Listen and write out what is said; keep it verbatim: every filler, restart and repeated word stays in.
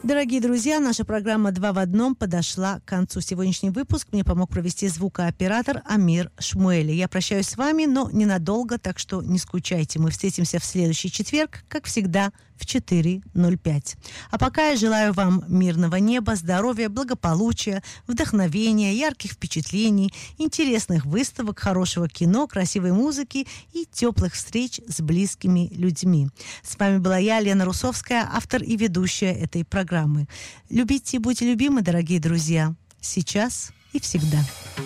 Дорогие друзья, наша программа «Два в одном» подошла к концу. Сегодняшний выпуск мне помог провести звукооператор Амир Шмуэли. Я прощаюсь с вами, но ненадолго, так что не скучайте. Мы встретимся в следующий четверг, как всегда, в четыре ноль пять. А пока я желаю вам мирного неба, здоровья, благополучия, вдохновения, ярких впечатлений, интересных выставок, хорошего кино, красивой музыки и теплых встреч с близкими людьми. С вами была я, Лена Русовская, автор и ведущая этой программы. Любите и будьте любимы, дорогие друзья, сейчас и всегда.